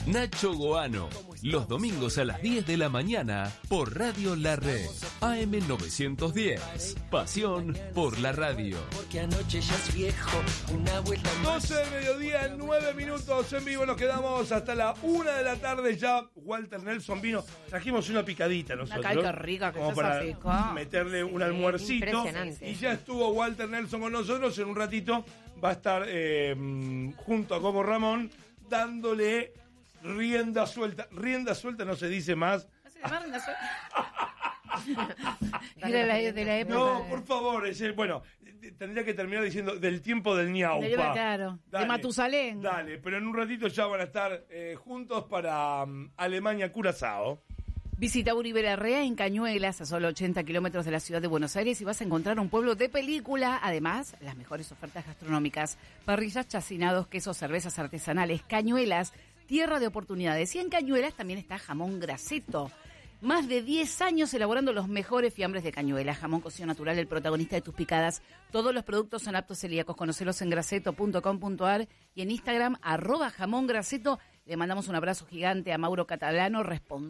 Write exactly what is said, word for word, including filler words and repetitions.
Nacho Goano, los domingos a las diez de la mañana por Radio La Red, A M novecientos diez. Pasión por la radio. Porque anoche ya es viejo, una vuelta más. doce del mediodía, nueve minutos en vivo. Nos quedamos hasta la una de la tarde. Ya Walter Nelson vino. Trajimos una picadita nosotros. Una calca rica que como es para rico. meterle un almuercito. Impresionante. Y ya estuvo Walter Nelson con nosotros. En un ratito va a estar eh, junto a Coco Ramón dándole rienda suelta. Rienda suelta no se dice más. No se llama rienda suelta. Era la, de la época. No, por favor, es el- bueno, tendría que terminar diciendo del tiempo del ñaupa. Claro, Dale, de Matusalén. Dale, pero en un ratito ya van a estar eh, juntos para um, Alemania Curazao. Visita Uribe Larrea en Cañuelas, a solo ochenta kilómetros de la ciudad de Buenos Aires, y vas a encontrar un pueblo de película. Además, las mejores ofertas gastronómicas: parrillas, chacinados, quesos, cervezas artesanales. Cañuelas, tierra de oportunidades. Y en Cañuelas también está Jamón Graseto. Más de diez años elaborando los mejores fiambres de Cañuelas. Jamón cocido natural, el protagonista de tus picadas. Todos los productos son aptos celíacos. Conocelos en graseto punto com punto ar y en Instagram, arroba jamón graseto. Le mandamos un abrazo gigante a Mauro Catalano, responsable